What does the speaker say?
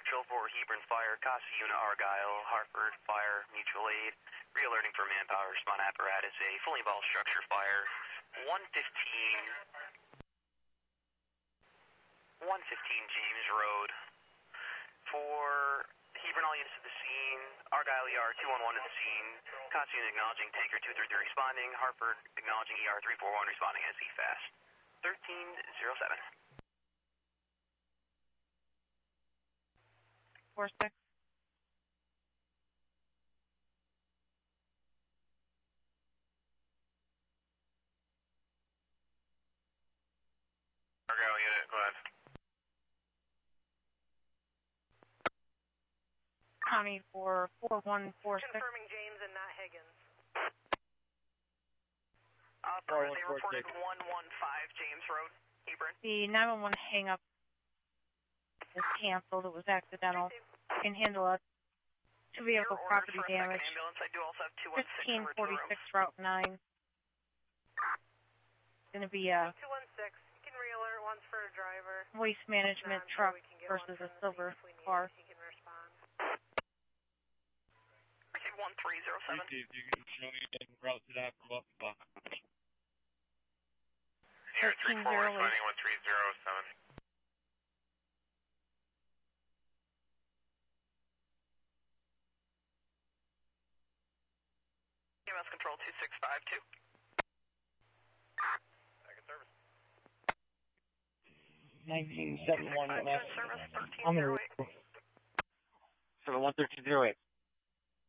Patrol for Hebron Fire, Casa Unit Argyle, Hartford Fire, Mutual Aid. Re-alerting for manpower response apparatus, a fully involved structure fire. 115 James Road. For Hebron, all units to the scene. Argyle ER 211 to the scene. Casa Unit acknowledging Tanker 233 responding. Hartford acknowledging ER 341 responding as EFAST. 1307. 46. Argyle unit, go ahead. County for 4146. Confirming James and not Higgins. They reported 115 James Road, Hebron. The 911 hang-up is canceled. It was accidental. You can handle it. 2 vehicle property damage. Ambulance. I do also have 216 1546 Route 9. It's going to be a 216. You can re-alert once for a driver. waste management truck versus a silver car. He can respond. 1307. If you can show me a route to that from up above. Here, 34 responding 1307. EMS control 2652. Second service. 1971 Service I'm going 1308. to 1308.